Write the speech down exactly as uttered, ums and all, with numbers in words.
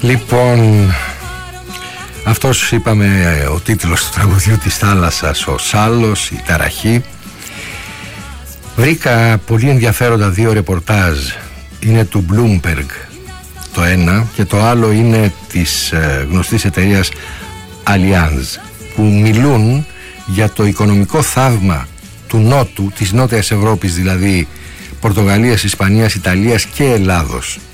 Λοιπόν, αυτός είπαμε ο τίτλος του τραγουδιού της θάλασσας, ο Σάλος, η ταραχή. Βρήκα πολύ ενδιαφέροντα δύο ρεπορτάζ. Είναι του Bloomberg το ένα και το άλλο είναι της ε, γνωστής εταιρείας Allianz, που μιλούν για το οικονομικό θαύμα του Νότου, της Νότιας Ευρώπης, δηλαδή Πορτογαλίας, Ισπανίας, Ιταλίας και Ελλάδος.